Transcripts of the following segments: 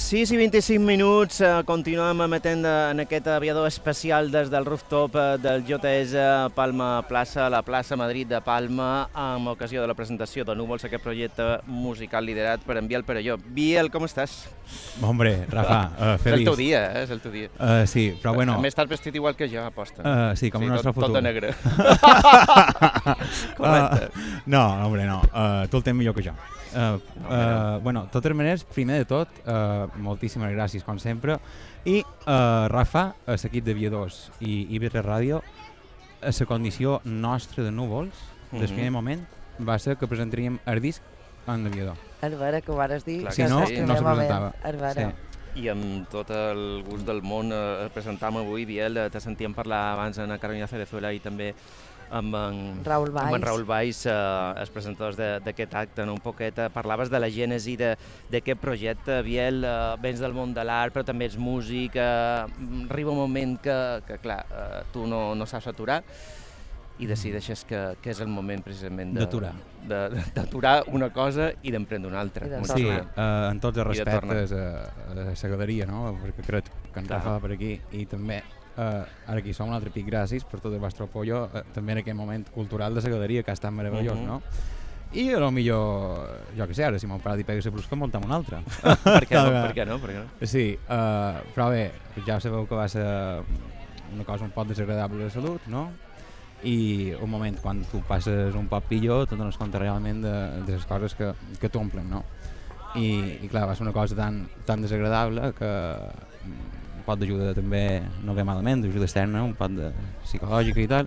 6 i 25 minuts, continuem emetent en aquest aviador especial des del rooftop del JS Palma Plaça, la plaça Madrid de Palma, amb ocasió de la presentació de Núvols, aquest projecte musical liderat per en Biel Perelló. Biel, com estàs? Hombre, Rafa, feliç. És el teu dia, és el teu dia. Sí, però bueno... A més, estàs vestit igual que jo, aposta. Sí, com el nostre futur. Tot de negre. Correcte. No, hombre, no. Tu el tens millor que jo. Bueno, de totes maneres, primer de tot, moltíssimes gràcies, com sempre. I, Rafa, a l'equip d'aviadors i IB3 Ràdio, a la condició nostra de Núvols, del primer moment, va ser que presentaríem el disc en l'aviador. És vera, que ho vares dir. Clar, si no, no se presentava. És vera. Sí. I amb tot el gust del món presentam avui, Biel, te sentíem parlar abans en Carolina Cerezuela i també amb en Raül Valls, els presentadors d'aquest acte. Un poquet parlaves de la gènesi d'aquest projecte, Biel, vens del món de l'art, però també ets músic, arriba un moment que clar, tu no saps aturar i decideixes que és el moment precisament d'aturar una cosa i d'emprendre una altra. Sí, en tots els respectes a la segaderia, no? Perquè crec que en Rafa va per aquí i també ara aquí som un altre pic, gràcies per tot el vostre apoyo, també en aquest moment cultural de segaderia que ha estat meravellós, no? I a lo millor, jo què sé, ara si mon pare li pega la brusca, muntam una altra. Per què no? Sí, però bé, ja sabeu que va ser una cosa un poc desagradable de salut, no? I un moment quan tu passes un poc pitjor te dones compte realment de les coses que t'omplen, no? I clar, va ser una cosa tan desagradable que un pot d'ajuda també no ve malament, d'ajuda externa, un pot de psicològica i tal,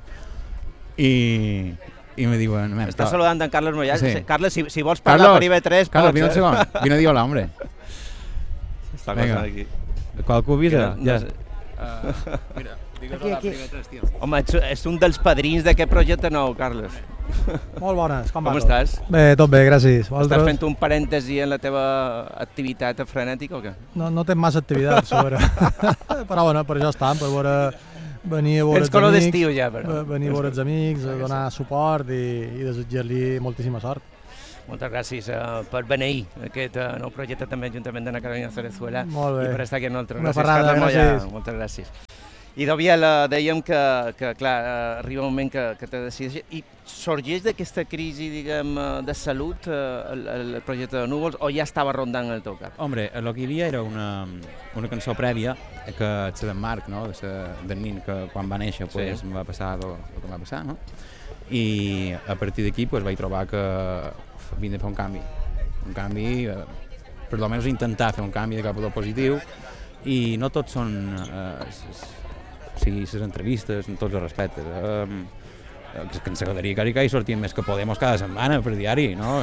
i me diuen... Està saludant en Carles Mollà. Sí. Carles, si vols parlar per IB3, Carles, vine un segon, vine a dir hola, hombre. Està passant aquí. Qualcú avisa? Ja. Mira. Aquí. Home, ets un dels padrins d'aquest projecte nou, Carles. Molt bones, com va? Com estàs? Bé, tot bé, gràcies. Estàs fent un parèntesi en la teva activitat frenètica o què? No tens massa activitat, sobre. Però bueno, per això estan, per venir a veure els color amics. d'estiu ja, però. Venir a veure els amics, a donar suport i desitjar-li moltíssima sort. Moltes gràcies per beneir aquest nou projecte també juntament d'Anna Carolina Cerezuela. Molt bé. I per estar aquí amb nosaltres. Una ferrada, gràcies. Moltes gràcies. I Biel, dèiem que clar, arriba un moment que te decideixes i sorgeix d'aquesta crisi, diguem, de salut el projecte de Núvols o ja estava rondant el teu cap? Hombre, el que hi havia era una cançó prèvia que és d'en Marc, no? D'en Nin, que quan va néixer pues, em va passar el que em va passar, no? I a partir d'aquí pues, vaig trobar que havia de fer un canvi, per almenys intentar fer un canvi de cap a lo positiu, i no tots són les entrevistes en tots els respectes. Que en segaderia càrica hi sortien més que Podemos cada setmana per diari, no?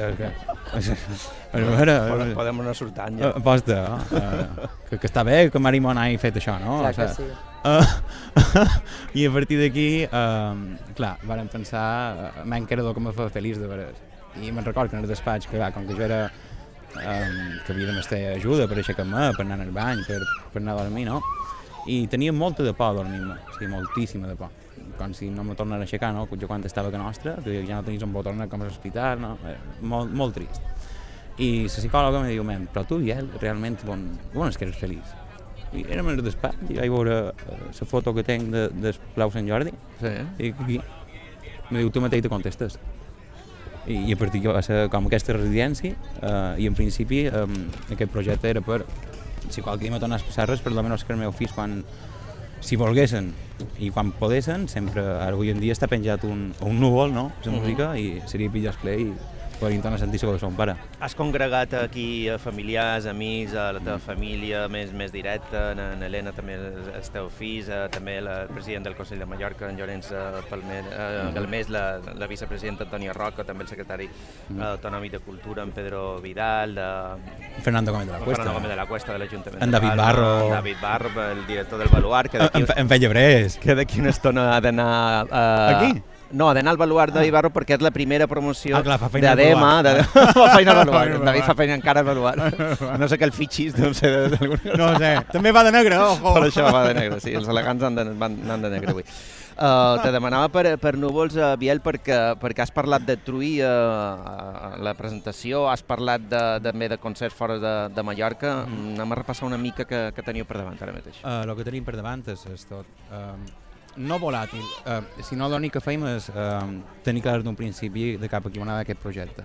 Podem anar sortant ja. Aposta, que està bé que Marimon hagi fet això, no? Clar que sí. I a partir d'aquí, clar, vàrem pensar, que era el que em feia feliç de veres. I me'n record que en el despatx, que com que jo era que havia de estar ajuda per aixecar-me, per anar al bany, per anar a dormir, no? I tenia molta de por a dormir-me, o sigui, moltíssima de por. Com si no me tornaren a aixecar, no? Jo quan estava a casa nostra, que ja no tenies on tornar com a l'hospital, no? Molt trist. I la psicòloga em diu, però tu, Biel, realment, on és que eres feliç? I érem en el despatx, i vaig veure la foto que tenc del Palau Sant Jordi, i aquí em diu, tu mateix te contestes. I a partir va ser com aquesta residència, i en principi aquest projecte era per, si qualque dia me tornés a passar res, per almenys que els meus fills, si volguessin i quan podessin, sempre, ara avui en dia està penjat un núvol, no?, la música, i seria pillar el play i podríem tornar a sentir segons son pare. Has congregat aquí familiars, amics, a la teva família més directa, en Helena també els teus fills, també el president del Consell de Mallorca, en Llorenç Galmés, la vicepresidenta Antònia Roca, també el secretari autonòmic de Cultura, en Pedro Vidal, Fernando Gómez de la Cuesta de l'Ajuntament en David Barro, el director del Baluart, en Fellebrés, que d'aquí una estona ha d'anar aquí? No, ha d'anar al Baluart de Ibarro perquè és la primera promoció d'Adema. Fa feina al Baluart. David fa feina encara al Baluart. No sé què el fitxis, no sé. No sé, també va de negre, ojo. Per això va de negre, sí, els elegants van de negre avui. Te demanava per Núvols, Biel, perquè has parlat de Trull a la presentació, has parlat també de concerts fora de Mallorca. Anem a repassar una mica que teniu per davant ara mateix. El que tenim per davant és tot. No volàtil, sinó l'únic que fem és tenir clar d'un principi de cap a qui va anar aquest projecte.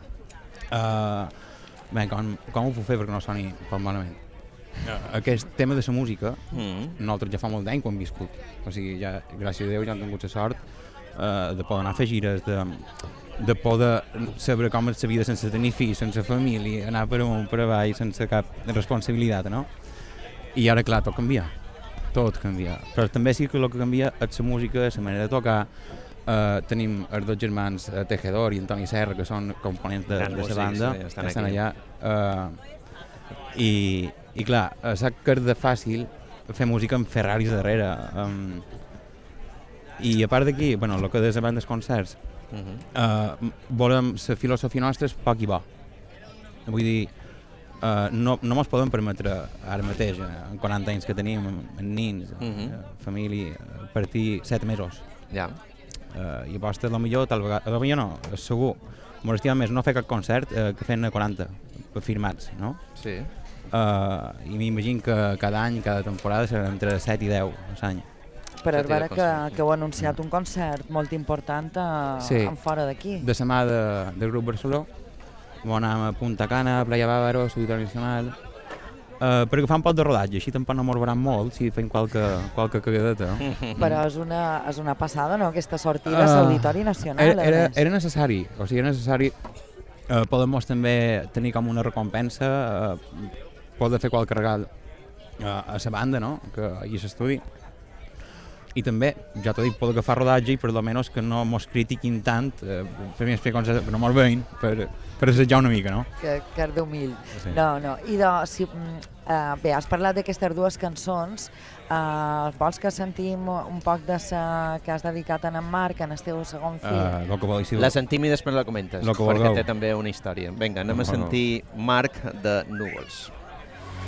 Bé, com ho puc fer perquè no soni poc malament? Aquest tema de la música, nosaltres ja fa molt d'any que ho hem viscut. O sigui, ja, gràcies a Déu, ja hem tingut la sort de poder anar a fer gires, de poder saber com és la vida sense tenir fills, sense família, anar per amunt, per avall, sense cap responsabilitat, no? I ara, clar, tot canvia. Tot canvia. Però també sí que el que canvia és la música, la manera de tocar. Tenim els dos germans Tejedor i Antoni Serra, que són components de la banda, que estan allà. I clar, sap que és de fàcil fer música amb Ferraris darrere. I a part d'aquí, bueno, el que és abans dels concerts, volem la filosofia nostra és poc i bo. Vull dir, no mos podem permetre ara mateix, en 40 anys que tenim, amb nins, família, partir 7 mesos. Ja. I aposta, potser no, segur, m'estima més no fer cap concert que fent 40 firmats, no? Sí. I m'imagino que cada any, cada temporada serà entre 7 i 10 l'any. Però és vera que heu anunciat un concert molt important fora d'aquí. De la mà del grup Barceló, vam anar a Punta Cana, a Playa Bávaro, a Ciutat Nacional, perquè fa un poc de rodatge, així tampoc no morbaran molt si fem qualque cagadeta. Però és una passada, no?, aquesta sortida a l'Auditori Nacional. Era necessari, o sigui, era necessari. Podem també tenir com una recompensa, poder fer qualque regal a la banda, no?, que hi s'estudi. I també, ja t'ho dic, poder agafar rodatge i per almenys que no mos critiquin tant, fer més coses que no mos veïn, per assetjar una mica, no? Que és d'humil. Sí. No. I bé, has parlat d'aquestes dues cançons. Vols que sentim un poc de la que has dedicat a en Marc, en el teu segon fill? La sentim i després la comentes, perquè té també una història. Vinga, anem a sentir Marc de Núvols.